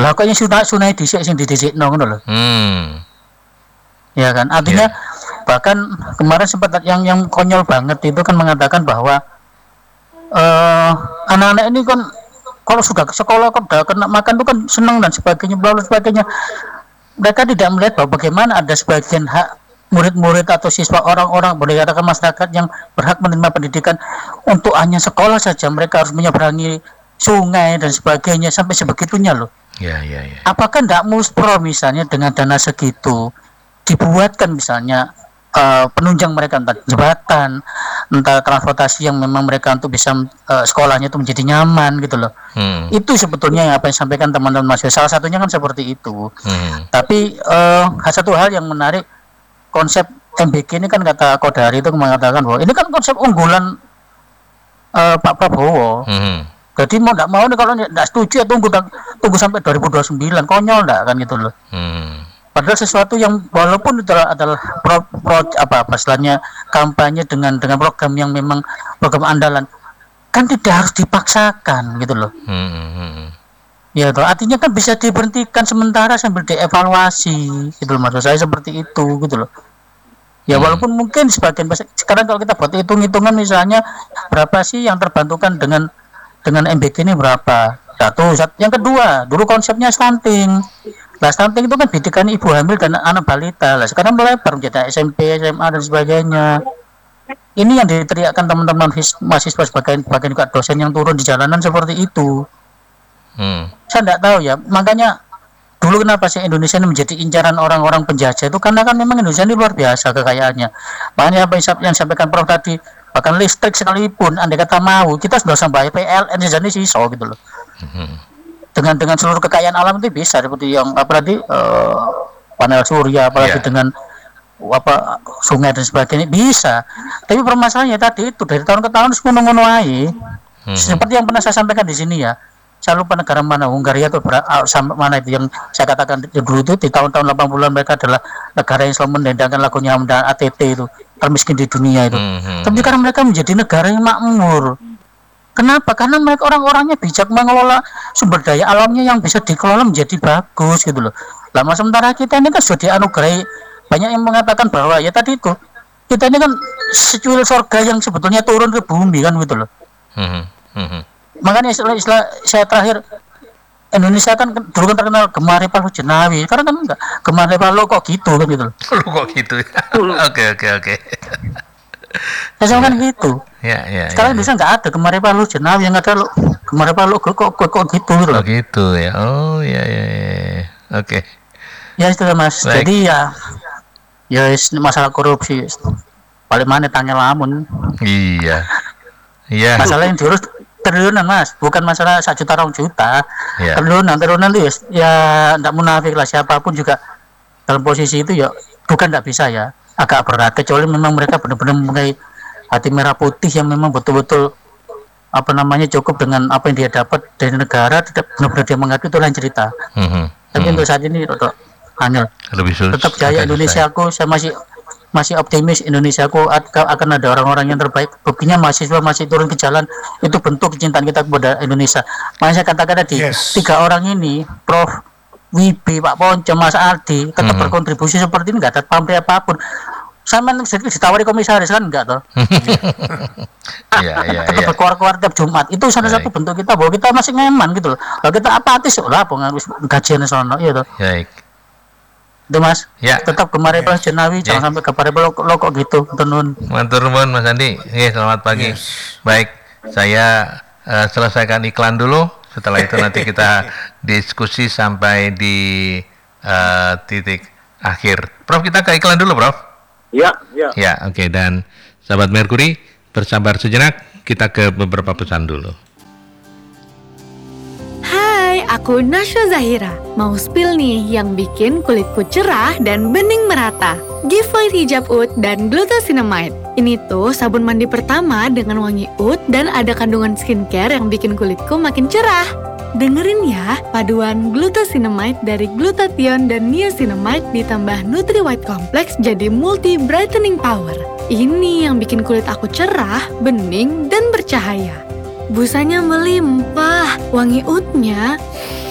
Lah kok yang sunai dhisik sing didhisikno ngono lho. Ya kan, artinya bahkan kemarin sempat yang konyol banget itu kan mengatakan bahwa anak-anak ini kan kalau sudah ke sekolah kok udah kena makan itu kan senang dan sebagainya, bla bla sebagainya. Mereka tidak melihat bahwa bagaimana ada sebagian hak murid-murid atau siswa orang-orang boleh katakan masyarakat yang berhak menerima pendidikan untuk hanya sekolah saja mereka harus menyeberangi sungai dan sebagainya sampai sebegitunya loh. Ya. Apakah tidak muspro misalnya dengan dana segitu dibuatkan misalnya penunjang mereka entah jembatan, entah transportasi yang memang mereka untuk bisa sekolahnya itu menjadi nyaman gitu loh. Itu sebetulnya yang apa yang disampaikan teman-teman mahasiswa. Salah satunya kan seperti itu. Tapi satu hal yang menarik, konsep MBG ini kan kata Kodari itu mengatakan bahwa ini kan konsep unggulan Pak Prabowo. Jadi mau tidak mau nih kalau tidak setuju ya tunggu sampai 2029, konyol enggak kan gitu loh. Padahal sesuatu yang walaupun itu adalah istilahnya kampanye dengan program yang memang program andalan, kan tidak harus dipaksakan gitu loh. Ya toh, artinya kan bisa diberhentikan sementara sambil dievaluasi gitu loh, maksud saya seperti itu gitu loh. Ya walaupun mungkin sebagian besar sekarang kalau kita buat hitung-hitungan misalnya berapa sih yang terbantukan dengan MBG ini berapa? Satu. Yang kedua, dulu konsepnya stunting. Nah, stunting itu kan bidikan ibu hamil dan anak balita. Lah sekarang melebar menjadi SMP, SMA dan sebagainya. Ini yang diteriakkan teman-teman mahasiswa sebagian juga dosen yang turun di jalanan seperti itu. Saya tidak tahu ya. Makanya dulu kenapa sih Indonesia ini menjadi incaran orang-orang penjajah itu karena kan memang Indonesia ini luar biasa kekayaannya. Makanya apa yang disampaikan Prof tadi, bahkan listrik sekalipun andai kata mau kita sudah sampai PLN sejenis iso gitu loh. Dengan seluruh kekayaan alam itu bisa seperti yang apalagi panel surya apalagi dengan sungai dan sebagainya bisa. Tapi permasalahannya tadi itu dari tahun ke tahun ngono-ngono aja. Seperti yang pernah saya sampaikan di sini ya. Saya lupa negara mana, Hungaria atau sampai mana itu yang saya katakan dulu itu di tahun-tahun 80-an mereka adalah negara yang selalu mendendangkan lagunya Hamdan ATT itu termiskin di dunia itu. Tapi sekarang mereka menjadi negara yang makmur. Kenapa? Karena mereka orang-orangnya bijak mengelola sumber daya alamnya yang bisa dikelola menjadi bagus gitu loh. Lama sementara kita ini kan sudah dianugerahi, banyak yang mengatakan bahwa ya tadi itu kita ini kan secuil surga yang sebetulnya turun ke bumi kan gitu loh. Makanya istilah saya terakhir, Indonesia kan dulu kan terkenal gemari Palu Jenawi, karena kan enggak gemari Palu kok gitu kan gitu loh. Kok gitu. Oke. Saya kan gitu. Sekarang Indonesia nggak ada gemari Palu Jenawi, yang ada lo gemari Palu kok gitu loh. Oh gitu ya. Oh ya. Oke. Ya itu Mas. Baik. Jadi ya masalah korupsi paling mana tanya lamun. Iya. Masalah yang diurus triliunan Mas, bukan masalah 1 juta 2 juta. Triliunan itu ya tidak munafik lah, siapapun juga dalam posisi itu ya bukan tidak bisa ya, agak berat kecuali memang mereka benar-benar mempunyai hati merah putih yang memang betul-betul cukup dengan apa yang dia dapat dari negara, tidak benar-benar dia mengakui, itu lain cerita. Tapi untuk saat ini Anil tetap jaya Indonesia aku, saya masih optimis Indonesia aku akan ada orang-orang yang terbaik. Buktinya mahasiswa masih turun ke jalan, itu bentuk kecintaan kita kepada Indonesia. Makanya saya katakan tadi, 3 orang ini, Prof Wibi, Pak Ponce, Mas Aldi tetap berkontribusi seperti ini, nggak ada pamrih apapun. Sama ditawari komisaris kan enggak toh? Tetap berkuar-kuar tiap Jumat. Itu salah satu bentuk kita bahwa kita masih ngeman gitu loh. Kalau kita apatis lah pengaruh gajian sono iya toh. Itu Mas, tetap gemar Palu Jenawi, jangan sampai gemar lo kok gitu. Matur nuwun Mas Andi. Selamat pagi. Baik, saya selesaikan iklan dulu. Setelah itu nanti kita diskusi sampai di titik akhir. Prof, kita ke iklan dulu, Prof. Ya, oke. Dan sahabat Merkuri, bersabar sejenak. Kita ke beberapa pesan dulu. Hai, aku Nasya Zahira. Mau spill nih yang bikin kulitku cerah dan bening merata. Giveaway hijab oud dan glucosinamide. Ini tuh sabun mandi pertama dengan wangi oud dan ada kandungan skincare yang bikin kulitku makin cerah. Dengerin ya, paduan glucosinamide dari glutathione dan niacinamide ditambah Nutri White Complex jadi multi brightening power. Ini yang bikin kulit aku cerah, bening, dan bercahaya. Busanya melimpah, wangi oudnya